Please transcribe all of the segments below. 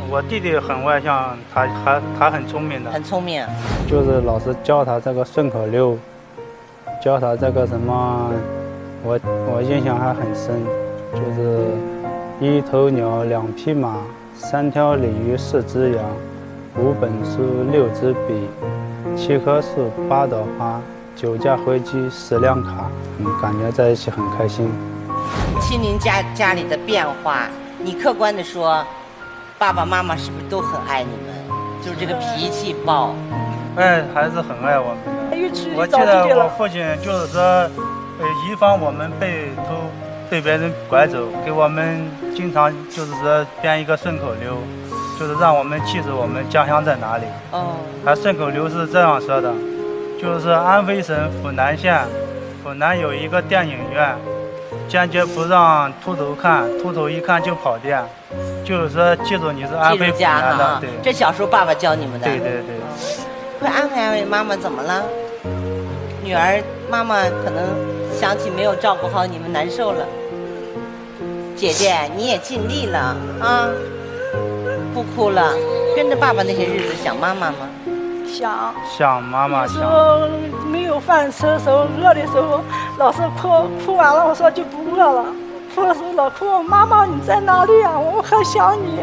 我弟弟很外向，他很聪明的， 很聪明。 就是老师教他这个顺口溜，教他这个什么，我印象还很深，就是一头鸟两匹马，三条鲤鱼四只羊，五本书六支笔，七棵树八朵花，九架飞机10辆卡。感觉在一起很开心。 亲您家里的变化，你客观的说，爸爸妈妈是不是都很爱你们？就是这个脾气暴。 还是很爱我们的。我记得我父亲就是说，以防我们被别人拐走，给我们经常就是说编一个顺口溜，就是让我们记住我们家乡在哪里。他顺口溜是这样说的，就是安徽省阜南县，阜南有一个电影院，坚决不让秃头看，秃头一看就跑电。就是说记住你是安徽阜南的。对， 这小时候爸爸教你们的。 对对对。 会安慰安慰妈妈怎么了？女儿，妈妈可能想起没有照顾好你们，难受了。姐姐，你也尽力了啊，不哭了。跟着爸爸那些日子想妈妈吗？ 想妈妈。 有时候没有饭吃的时候，饿的时候，老是哭完了，我说就不饿了。哭的时候老哭，妈妈你在哪里啊？我很想你。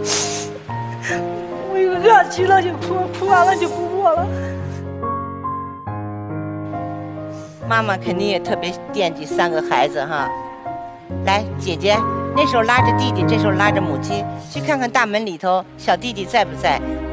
我有饿极了就哭，哭完了就不饿了。 妈妈肯定也特别惦记3个孩子哈。来，姐姐那时候拉着弟弟，这时候拉着母亲，去看看大门里头小弟弟在不在，